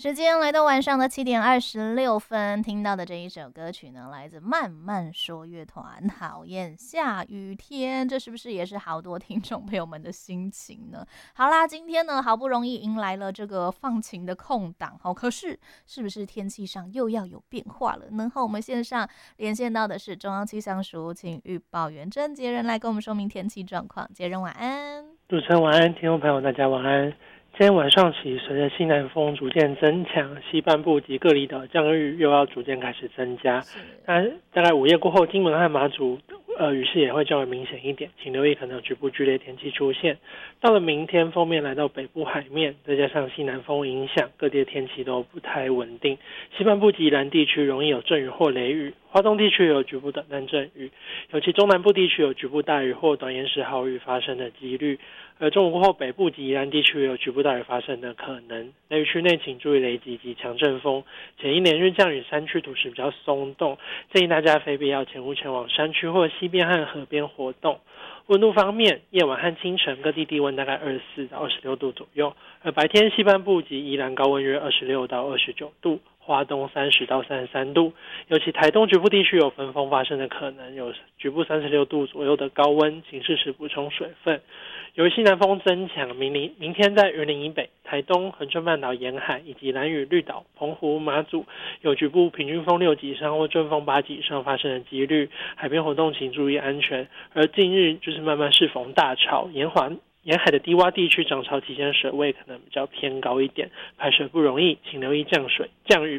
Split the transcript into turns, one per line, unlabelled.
时间来到晚上的7:26，听到的这一首歌曲呢，来自慢慢说乐团，讨厌下雨天，这是不是也是好多听众朋友们的心情呢？好啦，今天呢好不容易迎来了这个放晴的空档，可是是不是天气上又要有变化了呢？和我们线上连线到的是中央气象署请预报员郑杰仁来跟我们说明天气状况。杰仁晚安。
主持人晚安，听众朋友大家晚安。今天晚上起，随着西南风逐渐增强，西半部及各离岛降雨又要逐渐开始增加。那大概午夜过后，金门和马祖雨势也会较为明显一点，请留意可能有局部剧烈天气出现。到了明天，锋面来到北部海面，再加上西南风影响，各地的天气都不太稳定。西半部及宜兰地区容易有阵雨或雷雨，花东地区有局部短暂阵雨，尤其中南部地区有局部大雨或短延时豪雨发生的几率。而中午过后，北部及宜兰地区有局部大雨发生的可能。雷雨区内请注意雷击及强阵风，且因连日降雨，山区土石比较松动，建议大家非必要前往山区或溪边和河边活动。温度方面，夜晚和清晨各地低温大概24到26度左右，而白天西半部及宜兰高温约26到29度，花东30到33度，尤其台东局部地区有焚风发生的可能，有局部36度左右的高温，请适时补充水分。由于西南风增强，明天在云林以北、台东、恒春半岛沿海以及兰屿、绿岛、澎湖、马祖有局部平均风6级以上或阵风8级以上发生的几率，海边活动请注意安全。而近日就是慢慢适逢大潮，沿海的低洼地区涨潮期间水位可能比较偏高一点，排水不容易，请留意降雨